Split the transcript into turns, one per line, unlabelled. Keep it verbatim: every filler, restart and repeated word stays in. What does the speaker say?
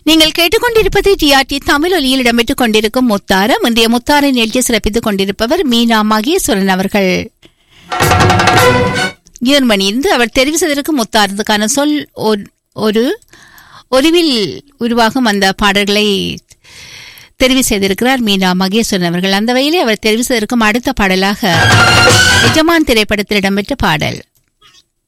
நீங்கள் கேட்டுக்கொண்டிருப்பது டிஆர்டி தமிழ் ஒலியில் இடம்பெற்றுக் கொண்டிருக்கும் முத்தாரம். இன்றைய முத்தாரை நிகழ்ச்சி சிறப்பித்துக் கொண்டிருப்பவர் மீனா மகேஸ்வரன் அவர்கள். ஜெர்மனியிலிருந்து அவர் தெரிவு செய்திருக்கும் முத்தாரத்துக்கான சொல் ஒரு ஒருவில் உருவாகும் அந்த பாடல்களை தெரிவு செய்திருக்கிறார் மீனா மகேஸ்வரன் அவர்கள். அந்த வகையிலே அவர் தெரிவு செய்திருக்கும் அடுத்த பாடலாக எஜமான் திரைப்படத்தில் இடம்பெற்ற பாடல்.